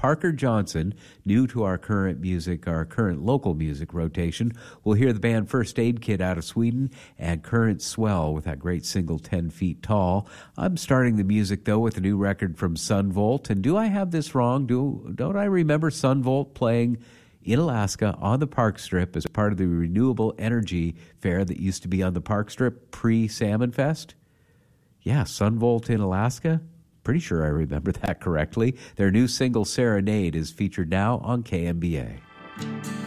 Parker Johnson, new to our current local music rotation. We'll hear the band First Aid Kit out of Sweden and Current Swell with that great single 10 Feet Tall. I'm starting the music, though, with a new record from Sun Volt. And do I have this wrong? Don't I remember Sun Volt playing in Alaska on the Park Strip as part of the Renewable Energy Fair that used to be on the Park Strip pre-Salmon Fest? Yeah, Sun Volt in Alaska. Pretty sure I remember that correctly. Their new single, Serenade, is featured now on KMBA.